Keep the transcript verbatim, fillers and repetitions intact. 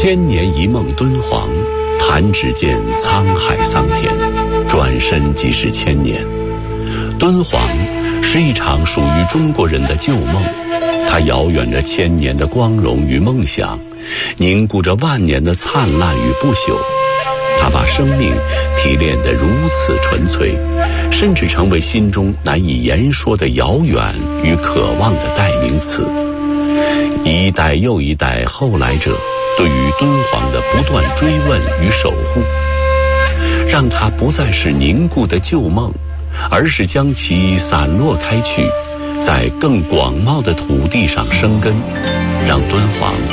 千年一梦敦煌，弹指间沧海桑田，转身即是千年。敦煌是一场属于中国人的旧梦，它遥远着千年的光荣与梦想，凝固着万年的灿烂与不朽。它把生命提炼得如此纯粹，甚至成为心中难以言说的遥远与渴望的代名词。一代又一代后来者对于敦煌的不断追问与守护，让它不再是凝固的旧梦，而是将其散落开去，在更广袤的土地上生根，让敦煌